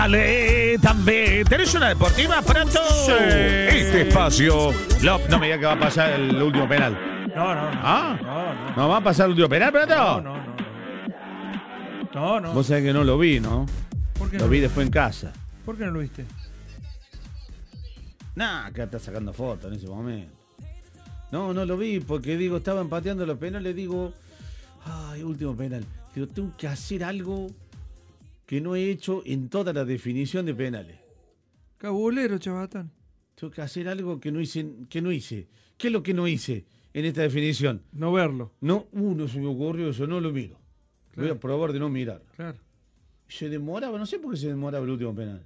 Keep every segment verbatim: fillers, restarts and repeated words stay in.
Ale, también. ¿Tenés una deportiva, Prato? Sí. Este espacio. No, no me digas que va a pasar el último penal. No, no, no. ¿Ah? No, no. ¿No va a pasar el último penal, Prato? No, no, no. No, no. Vos sabés que no lo vi, ¿no? ¿Por qué Lo no? vi después en casa. ¿Por qué no lo viste? Nah, acá está sacando fotos en ese momento. No, no lo vi porque, digo, estaba empateando los penales, digo, ay, último penal. Digo, tengo que hacer algo que no he hecho en toda la definición de penales. Cabulero, chavatán. Tengo que hacer algo que no hice, que no hice. ¿Qué es lo que no hice en esta definición? No verlo. No, uno se me ocurrió eso, no lo miro. Claro. Voy a probar de no mirar. Claro. Se demoraba, no sé por qué se demoraba el último penal.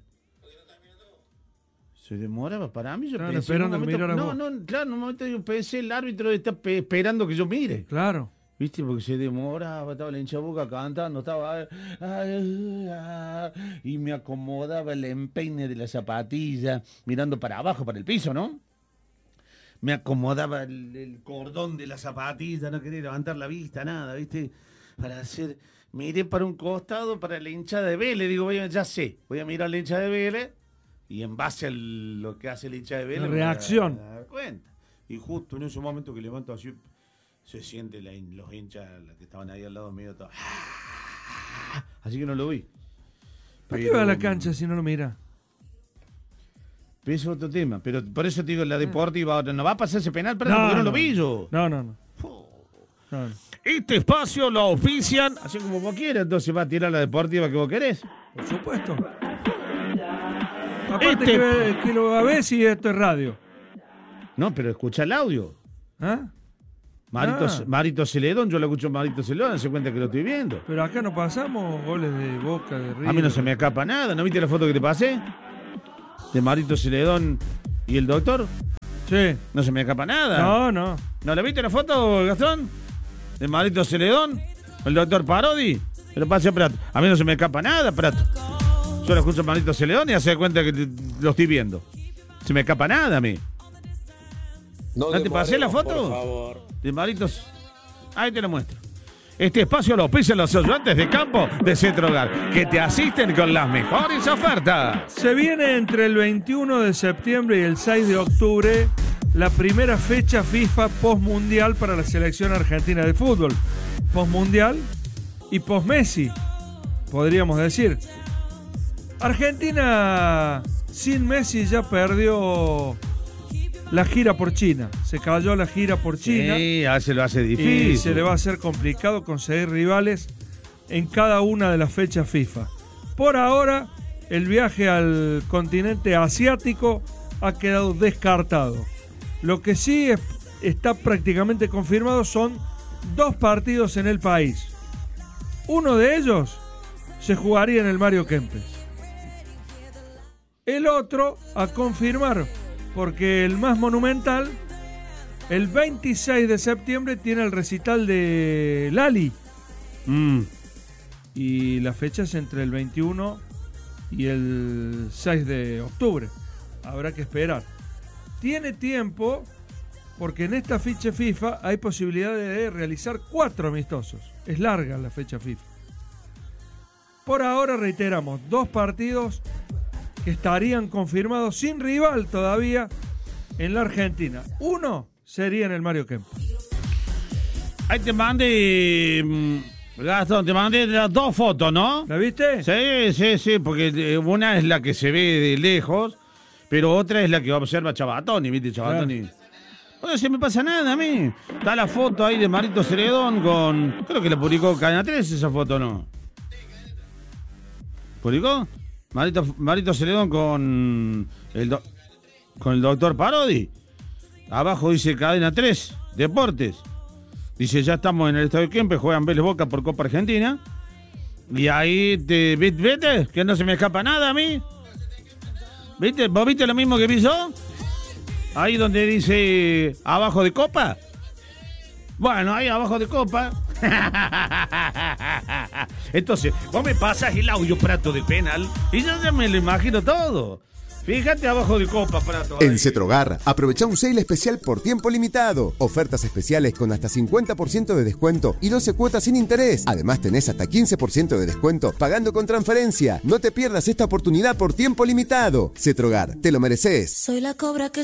Se demoraba para mí, yo Claro, pensé. esperando en un mirar a momento, no, vos. no, claro, en un momento yo pensé, el árbitro está pe- esperando que yo mire. Claro. ¿Viste? Porque se demoraba, estaba la hincha boca cantando, estaba. Ay, ay, ay, y me acomodaba el empeine de la zapatilla, mirando para abajo, para el piso, ¿no? Me acomodaba el, el cordón de la zapatilla, no quería levantar la vista, nada, ¿viste? Para hacer. Miré para un costado, para la hinchada de Vélez, digo, voy a, ya sé, voy a mirar la hincha de Vélez, y en base a lo que hace la hincha de Vélez. La me voy a- reacción. me voy a dar cuenta. Y justo en ese momento que levanto así, se siente la, los hinchas que estaban ahí al lado mío, todo. Así que no lo vi. ¿Para qué va a la cancha si no lo mira? Pero eso es otro tema. Pero por eso te digo, la deportiva, no va a pasar ese penal, pero No, porque no, no. lo vi yo. No, no, no. No, no. Este espacio lo ofician, así como vos quieras, entonces va a tirar la deportiva que vos querés. Por supuesto. Aparte Este- que, que lo va a ver si esto es radio. No, pero escucha el audio. ¿Ah? Marito, Ah. Marito Celedón, yo lo escucho Marito Celedón, se cuenta que lo estoy viendo. Pero acá no pasamos goles de Boca, de River. A mí no se me escapa nada, ¿no viste la foto que te pasé? De Marito Celedón y el doctor. Sí. No se me escapa nada. No, no. ¿No la viste la foto, Gastón? De Marito Celedón, el doctor Parodi. Pero pase a Prato. A mí no se me escapa nada, Prato. Yo lo escucho a Marito Celedón y hace cuenta que te- lo estoy viendo. Se me escapa nada a mí. ¿No te pasé la foto? Por favor. De Maritos. Ahí te lo muestro. Este espacio lo auspician los ayudantes de campo de Centro Hogar, que te asisten con las mejores ofertas. Se viene entre el veintiuno de septiembre y el seis de octubre la primera fecha FIFA postmundial para la selección argentina de fútbol. Postmundial y post-Messi, podríamos decir. Argentina sin Messi ya perdió la gira por China. Se cayó la gira por China. Sí, ya se lo hace difícil. Y se le va a hacer complicado conseguir rivales en cada una de las fechas FIFA. Por ahora, el viaje al continente asiático ha quedado descartado. Lo que sí es- está prácticamente confirmado son dos partidos en el país. Uno de ellos se jugaría en el Mario Kempes. El otro a confirmar, porque el más monumental, el veintiséis de septiembre tiene el recital de Lali. Mm. Y la fecha es entre el veintiuno y el seis de octubre. Habrá que esperar. Tiene tiempo, porque en esta fecha FIFA hay posibilidad de realizar cuatro amistosos. Es larga la fecha FIFA. Por ahora reiteramos, dos partidos que estarían confirmados sin rival todavía en la Argentina. Uno sería en el Mario Kempes. Ahí te mandé, mm, Gastón, te mandé las dos fotos, ¿no? ¿La viste? Sí, sí, sí, porque eh, una es la que se ve de lejos, pero otra es la que observa Chabatoni, ¿viste? Chabatoni. No se me pasa nada a mí. Está la foto ahí de Marito Celedón con... Creo que la publicó Cadena tres esa foto, ¿no? ¿Publicó? Marito, Marito Celedón con el, do- con el doctor Parodi. Abajo dice Cadena tres, Deportes. Dice, ya estamos en el Estadio Kempes, juegan Vélez Boca por Copa Argentina. Y ahí te... ¿Viste? Que no se me escapa nada a mí. ¿Viste? ¿Vos viste lo mismo que vi yo? Ahí donde dice abajo de Copa. Bueno, ahí abajo de Copa. Entonces, vos me pasas el audio Prato de penal y yo ya me lo imagino todo. Fíjate abajo de copa, Prato. En Cetrogar, aprovecha un sale especial por tiempo limitado. Ofertas especiales con hasta cincuenta por ciento de descuento y doce cuotas sin interés. Además tenés hasta quince por ciento de descuento pagando con transferencia. No te pierdas esta oportunidad por tiempo limitado. Cetrogar, te lo mereces. Soy la cobra que